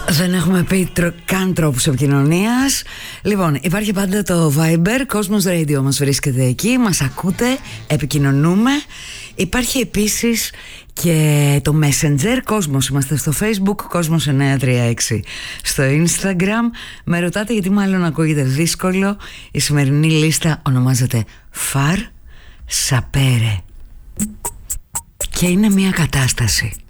Δεν έχουμε πει καν τρόπους επικοινωνίας. Λοιπόν, υπάρχει πάντα το Viber, Cosmos Radio μας βρίσκεται εκεί, μας ακούτε, επικοινωνούμε. Υπάρχει επίσης και το Messenger, Cosmos, είμαστε στο Facebook, Cosmos 936. Στο Instagram, με ρωτάτε γιατί μάλλον ακούγεται δύσκολο. Η σημερινή λίστα ονομάζεται Far Sapere και είναι μια κατάσταση.